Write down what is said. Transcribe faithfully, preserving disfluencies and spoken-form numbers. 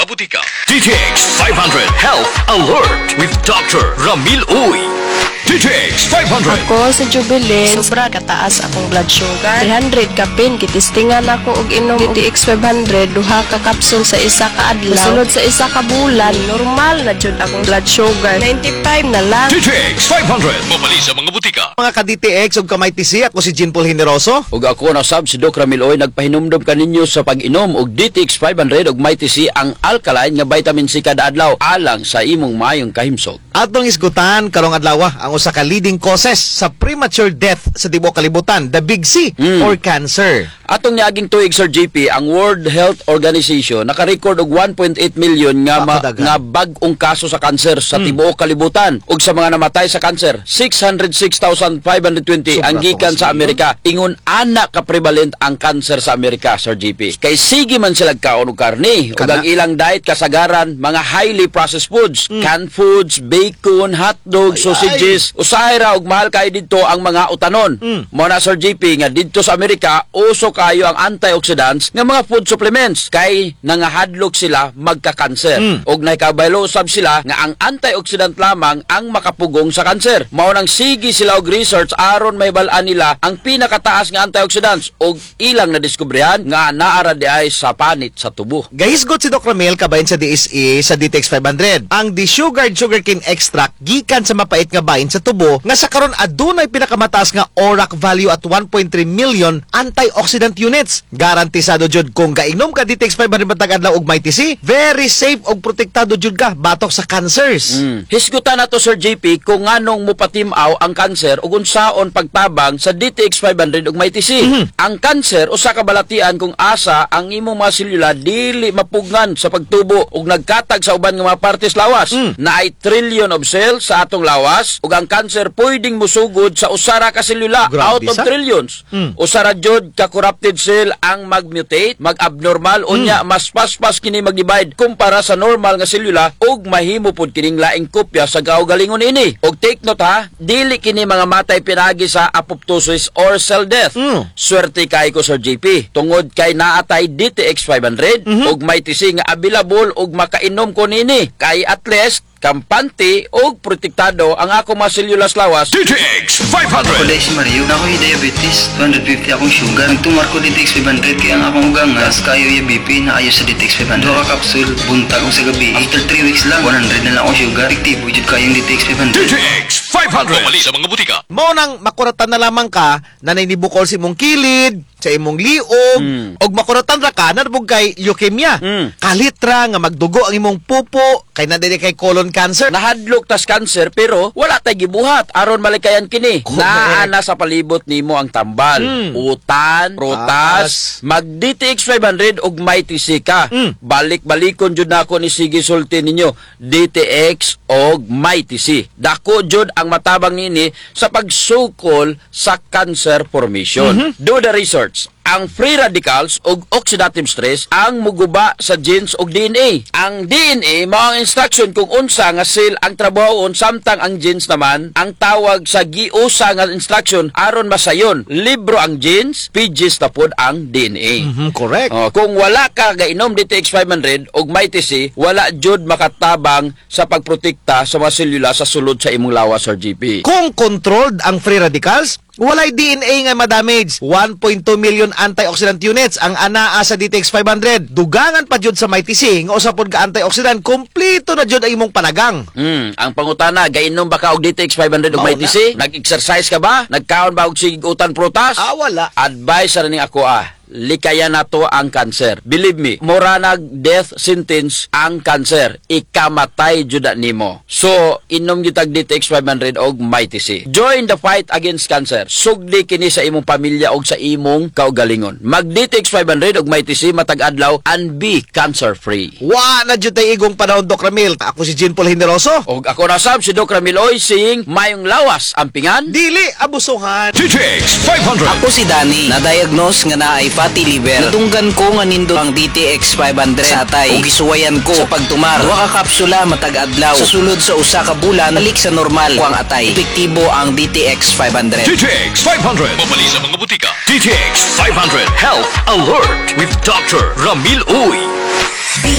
mga butika. D T X five hundred Health Alert with Doctor Ramil Uy. D T X five hundred. Ako sa Jubilee, sobra kataas akong blood sugar. three hundred kapin, kitistingan ako og inom D T X five hundred, duha ka kapsul sa isa ka adlaw. Sunod sa isa ka bulan, normal na jud akong blood sugar. ninety-five na lang. D T X five hundred. Mabali sa mga butika. Mga ka-D T X ug kamay T C, ako si Jean Paul Generoso. Ug ako na sab si Doc Ramil Oy, nagpahinumdum kaninyo sa pag-inom og D T X five hundred ug may T C ang alkaline nga vitamin C kada adlaw alang sa imong mayong kahimsog. Atong isgutan karong adlaw ang usa ka leading causes sa premature death sa tibuok kalibutan, the big C Mm. or cancer. Atong niaging tuig Sir J P, ang World Health Organization naka-record og one point eight million nga ma, Pakadagan. nga bag-ong kaso sa kanser sa Mm. tibuok kalibutan ug sa mga namatay sa kanser six hundred six thousand five hundred twenty Sobra ang gikan to sa kasi, Amerika. Ingon ana ka prevalent ang kanser sa Amerika, Sir J P. Kay sige man sila kaon og karne ug Kana. ang ilang diet kasagaran mga highly processed foods, Mm. canned foods, bacon, hotdog, Ay, sausages. Usahay ra og mahal kay didto ang mga utanon. Mm. Mo na Sir J P nga didto sa Amerika uso kayo ang antioxidants nga mga food supplements kay nangahadlok sila magka-kanser. Mm. Og naikabaylo usab sila nga ang antioxidant lamang ang makapugong sa kanser. Mao nang sige sila og research aron may bal-an nila ang pinakataas nga antioxidants og ilang nadiskobrehan nga naara di ay sa panit sa tubo. Gahisgot si Doc Ramil kabahin sa D S E sa D T X five hundred. Ang desugared sugarcane extract gikan sa mapait nga bahin sa tubo nga sa karon adunay pinakamataas nga O R A C value at one point three million antioxidant units. Garantisado jud kung gainom ka D T X five hundred matag adlaw og may T C, very safe og protektado jud ka batok sa cancers. Mm. Hisgutan na to Sir J P kung nganong mupatimaw ang kanser ug unsaon pagtabang sa D T X five hundred ug may T C. Mhm. Ang kanser usa ka balatian kung asa ang imong mga selula dili mapugnan sa pagtubo ug nagkatag sa uban nga mga partes lawas. Mm. Naay trillion of cells sa atong lawas ug ang kanser pwedeng musugod sa usara ka selula Grabe out of sa? trillions. Mm. Usara jud ka corrupted cell ang magmutate, mag-abnormal unya mas paspas kini mag-divide kumpara sa normal nga selula ug mahimo pud kining laing kopya sa kaugalingon ini. Og take note ha, dili kini mga matay pinagi sa apoptosis or cell death. Mm. Swerte kay ko Sir J P. Tungod kay naatay D T X five hundred Mhm. ug may T C nga available ug makainom ko nini. Kay at least kampante ug protektado ang ako mga selula sa lawas. D T X five hundred. Kulay si Mario, ako yung diabetes, two hundred fifty akong sugar. Nagtumar ko D T X five hundred kaya ang akong ugangas, kayo yung B P na ayos sa D T X five hundred. Dua ka kapsul, buntag ko sa gabi. After three weeks lang, one hundred na lang akong sugar. Aktibo jud kayo yung D T X five D hundred. T X five hundred. Mabali sa mga butika. Mao nang makuratan na lamang ka na nainibukol si imong kilid, sa imong liog, Mm. og makuratan ra ka na bug kay leukemia. Mm. Kalitra nga magdugo ang imong pupo kay nadiri kay colon cancer. Nahadlok tas cancer pero wala tay gibuhat aron malikayan kini. Correct. Naana sa palibot nimo ang tambal, Mm. utan, protas, mag D T X five hundred ug may T C ka. Mm. Balik-balikon jud nako ni sige sulti ninyo D T X og may T C. Dako jud ang matabang nini sa pagsukol sa cancer formation. Mhm. Do the research. Ang free radicals ug oxidative stress ang muguba sa genes ug D N A. Ang D N A mao ang instruction kung unsa nga cell ang trabahoon samtang ang genes naman ang tawag sa giusa nga instruction aron masayon. Libro ang genes, pages na pod ang D N A. Mhm, correct. Oh, kung wala ka gainom D T X five hundred ug may T C, wala jud makatabang sa pagprotekta sa mga selula sa sulod sa imong lawas, Sir G P. Kung controlled ang free radicals, walay D N A nga ma-damage. one point two million antioxidant units ang anaa sa D T X five hundred. Dugangan pa jud sa may T C nga usa pod ka antioxidant, kompleto na jud ang imong panagang. Hmm, ang pangutana, gainom ba ka og D T X five hundred ug may T C? Nag-exercise ka ba? Nagkaon ba og sigutan prutas? Ah, wala. Advice na ning ako ah. Likayan na to ang cancer. Believe me, mura nag death sentence ang cancer. Ikamatay jud nimo. So, inom gyud tag D T X five hundred og may T C. Join the fight against cancer. Sugdi kini sa imong pamilya og sa imong kaugalingon. Mag D T X five hundred og may T C matag adlaw and be cancer free. Wa na jud tay igong panahon, Doc Ramil. Ako si Jean Paul Generoso. Og ako na sab si Doc Ramil Oy sing mayong lawas ampingan. Dili abusuhan. D T X five hundred. Ako si Danny, na-diagnose nga naay fatty liver. Natunggan ko nga nindo ang D T X five hundred sa atay. Ug gisuwayan ko sa pagtumar. Duha ka kapsula matag adlaw. Sa sulod sa usa ka bulan, balik sa normal ko ang atay. Epektibo ang D T X five hundred. D T X five hundred. Mabali sa mga butika. D T X five hundred Health Alert with Doctor Ramil Uy.